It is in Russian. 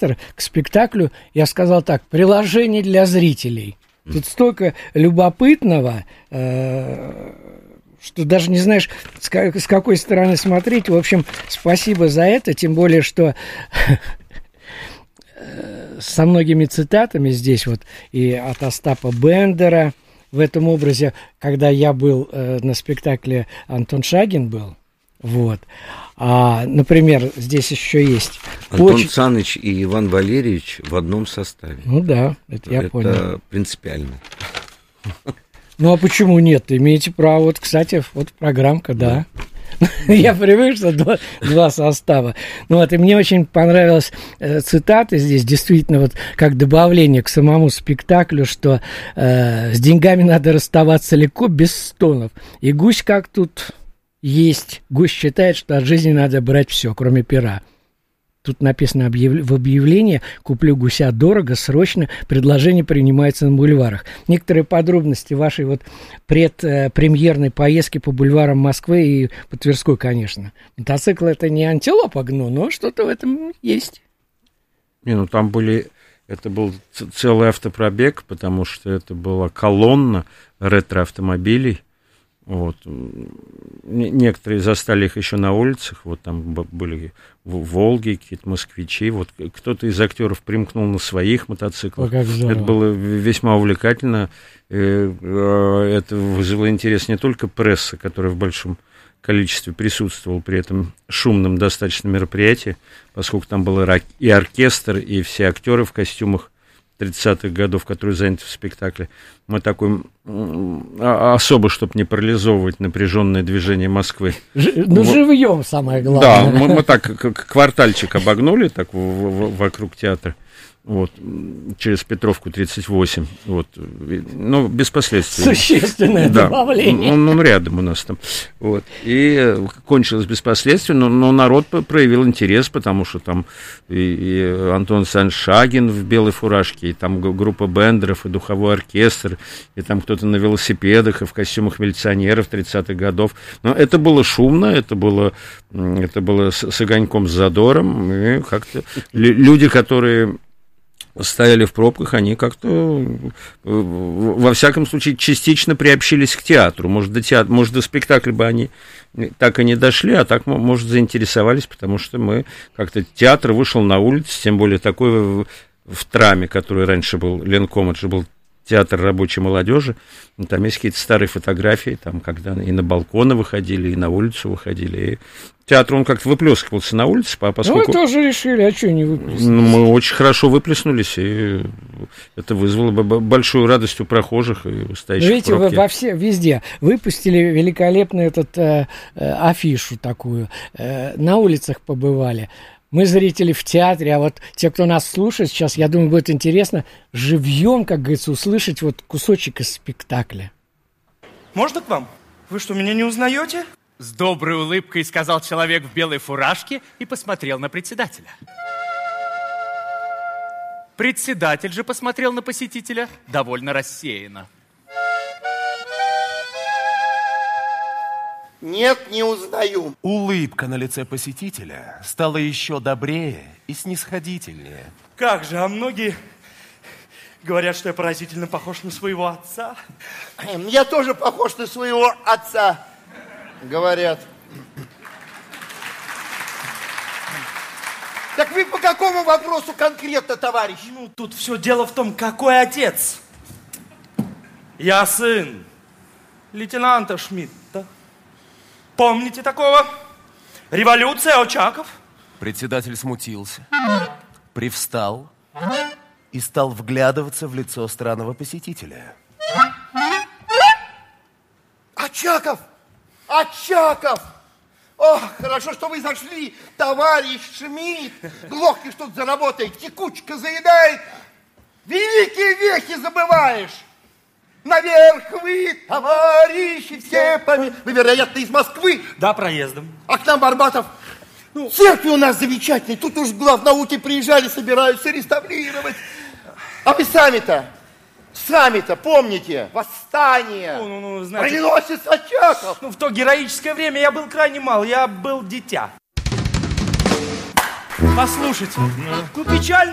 театр, к спектаклю, я сказал так, приложение для зрителей. Тут столько любопытного, что даже не знаешь, с какой стороны смотреть. В общем, спасибо за это, тем более, что со многими цитатами здесь вот и от Остапа Бендера в этом образе, когда я был на спектакле, Антон Шагин был, вот. Например, здесь еще есть... Антон Саныч и Иван Валерьевич в одном составе. Ну да, это я понял. Это принципиально. Ну, а почему нет? Имеете право. Вот, кстати, вот программка, да. Я привык, что два состава. Ну вот, и мне очень понравилась цитата здесь, действительно, вот как добавление к самому спектаклю, что с деньгами надо расставаться легко, без стонов. И гусь как тут есть. Гусь считает, что от жизни надо брать все, кроме пера. Тут написано в объявлении: «Куплю гуся дорого, срочно, предложение принимается на бульварах». Некоторые подробности вашей вот предпремьерной поездки по бульварам Москвы и по Тверской, конечно. Мотоцикл — это не антилопа гну, но что-то в этом есть. Там это был целый автопробег, потому что это была колонна ретро-автомобилей. Вот. Некоторые застали их еще на улицах, вот там были «Волги», какие-то «Москвичи», вот кто-то из актеров примкнул на своих мотоциклах. Это было весьма увлекательно, это вызвало интерес не только прессы, которая в большом количестве присутствовала при этом шумном достаточно мероприятии, поскольку там был и оркестр, и все актеры в костюмах 30-х годов, которые заняты в спектакле. Мы такой особо, чтобы не парализовывать напряженное движение Москвы. Живьем самое главное. Да, мы так квартальчик обогнули так вокруг театра. Вот, через Петровку 38, вот, ну, без последствий. Существенное добавление. Ну, рядом у нас там, вот, и кончилось без последствий, но народ проявил интерес, потому что там и Антон Шагин в белой фуражке, и там группа бендеров, и духовой оркестр, и там кто-то на велосипедах, и в костюмах милиционеров 30-х годов, но это было шумно, это было с огоньком, с задором, и как-то люди, которые стояли в пробках, они как-то, во всяком случае, частично приобщились к театру. Может, до спектакля бы они так и не дошли, а так, может, заинтересовались, потому что мы как-то... Театр вышел на улицу, тем более такой в Траме, который раньше был, Ленком, это же был театр рабочей молодежи. Там есть какие-то старые фотографии, там, когда и на балконы выходили, и на улицу выходили. И театр, он как-то выплескивался на улице, поскольку... Ну, вы тоже решили, а что не выплеснулись? Мы очень хорошо выплеснулись, и это вызвало большую радость у прохожих и у стоящих в видите, пробке. вы везде выпустили великолепную афишу такую, на улицах побывали. Мы зрители в театре, а вот те, кто нас слушает сейчас, я думаю, будет интересно живьем, как говорится, услышать вот кусочек из спектакля. Можно к вам? Вы что, меня не узнаете? С доброй улыбкой сказал человек в белой фуражке и посмотрел на председателя. Председатель же посмотрел на посетителя довольно рассеянно. Нет, не узнаю. Улыбка на лице посетителя стала еще добрее и снисходительнее. Как же, а многие говорят, что я поразительно похож на своего отца. Я тоже похож на своего отца, говорят. Так вы по какому вопросу конкретно, товарищ? Ну, тут все дело в том, какой отец. Я сын лейтенанта Шмидта. Помните такого? Революция, Очаков? Председатель смутился, привстал и стал вглядываться в лицо странного посетителя. Очаков! Очаков! Ох, хорошо, что вы зашли, товарищ Шмидт. Глохнешь тут за работой, текучка заедает. Великие вехи забываешь. Наверх вы, товарищи, все Вы, вероятно, из Москвы? Да, проездом. А к нам Барбатов? Ну, церкви у нас замечательные. Тут уж главнауки приезжали, собираются реставрировать. А вы сами-то помните? Восстание. Знаете, броненосец Очаков. в то героическое время я был крайне мал. Я был дитя. Послушайте, печально.